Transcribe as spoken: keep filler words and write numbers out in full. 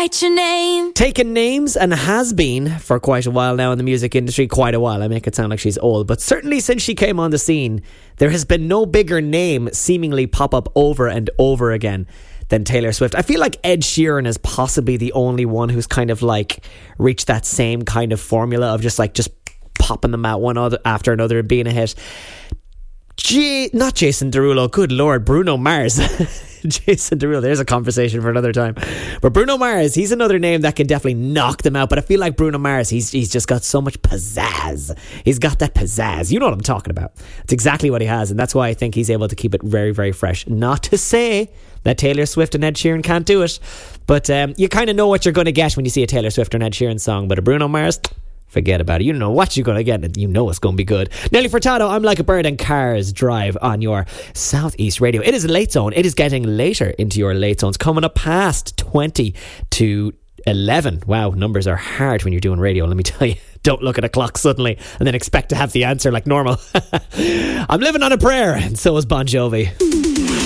write your name. Taken names and has been for quite a while now in the music industry. Quite a while. I make it sound like she's old, but certainly since she came on the scene, there has been no bigger name seemingly pop up over and over again than Taylor Swift. I feel like Ed Sheeran is possibly the only one who's kind of like reached that same kind of formula of just like just popping them out one other after another and being a hit. G- not Jason Derulo, good lord, Bruno Mars. Jason Derulo, there's a conversation for another time. But Bruno Mars, he's another name that can definitely knock them out. But I feel like Bruno Mars, he's he's just got so much pizzazz. He's got that pizzazz. You know what I'm talking about. It's exactly what he has, and that's why I think he's able to keep it very, very fresh. Not to say that Taylor Swift and Ed Sheeran can't do it, but um, you kind of know what you're going to get when you see a Taylor Swift or an Ed Sheeran song. But a Bruno Mars, forget about it. You don't know what you're going to get, and you know it's going to be good. Nelly Furtado, I'm Like a Bird, and Cars Drive on your Southeast Radio. It is a late zone. It is getting later into your late zones, coming up past twenty to eleven. Wow, numbers are hard when you're doing radio, let me tell you. Don't look at a clock suddenly and then expect to have the answer like normal. I'm living on a prayer, and so is Bon Jovi.